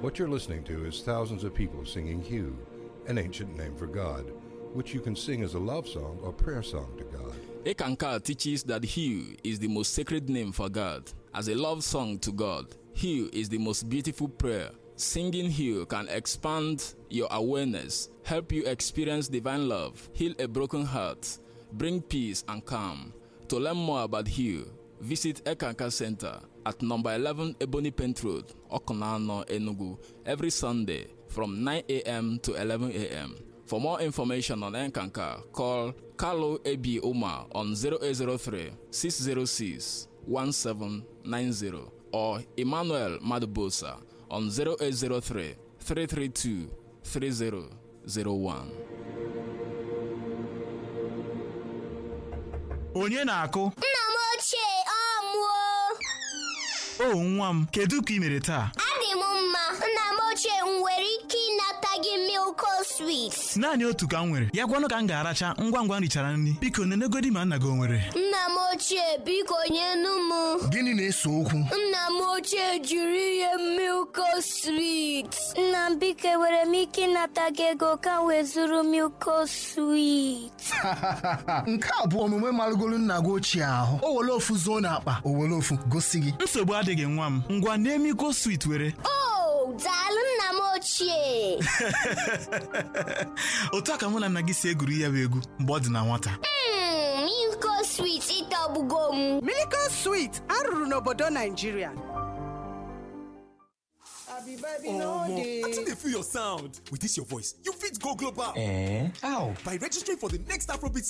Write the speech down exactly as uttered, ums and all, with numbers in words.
What you're listening to is thousands of people singing Hugh, an ancient name for God, which you can sing as a love song or prayer song to God. Ekankar teaches that Hugh is the most sacred name for God. As a love song to God, Hugh is the most beautiful prayer. Singing Hugh can expand your awareness, help you experience divine love, heal a broken heart, bring peace and calm. To learn more about Hugh, visit Ekankar Center at number eleven Ebony Paint Road, Okonano, Enugu, every Sunday from nine a.m. to eleven a.m. For more information on Ekankar, call Carlo A B Omar on zero eight zero three, six zero six, one seven nine zero or Emmanuel Madubosa on zero eight zero three, three three two, three zero zero one. Onye na-akụ? Nna m ochie, ọ mụọ. O nwa m, kedu ka ị mere taa? Adị m mma. Nna m ochie, m nwere ike ịnata gị Milko Sweet? Naanị otu ka m nwere. Ya gwanụ ka m ga-aracha ngwa ngwa m richara nri. Biko nenegodi ma nna gị o nwere. Nna m ochie, biko nyenu m. Gịnị na-ese okwu? Nna m ochie jiri ihe Milko Sweet. Nna m biko enwere m ike ịnata gị ego ka m wee zụrụ Milko Sweet? Nke a bụ omume marụgolu nna gị ochie ahụ. O were ofu zuo n'akpa, o were ofu gosi gị. Nsogbu adịghị nwa m. Ngwa na-emiko sweet were. Oh, daalụ nna m ochie. Otu a ka mụ na nna gị si egwuri ya bụ egwu mgbe ọ dị na nwata. Mm, Milko Sweet ịtọgbugo m. Milko Sweet arụrụ n'obodo Nigeria. Oh, I think they feel your sound. With this your voice, you fit go global. Eh? How? By registering for the next Afrobeat